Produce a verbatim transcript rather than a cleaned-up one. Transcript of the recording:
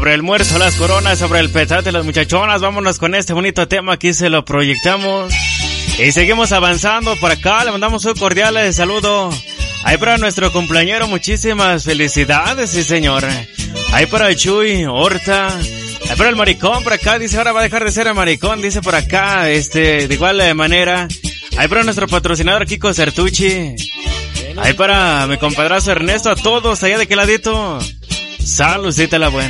Sobre el muerto, las coronas, sobre el petate, las muchachonas. Vámonos con este bonito tema, aquí se lo proyectamos. Y seguimos avanzando por acá, le mandamos un cordial saludo. Ahí para nuestro cumpleañero, muchísimas felicidades, sí señor. Ahí para Chuy, Horta. Ahí para el maricón, por acá, dice, ahora va a dejar de ser el maricón, dice por acá, este, de igual manera. Ahí para nuestro patrocinador Kiko Certucci. Ahí para mi compadrazo Ernesto, a todos allá de qué ladito. Saludcita la buena.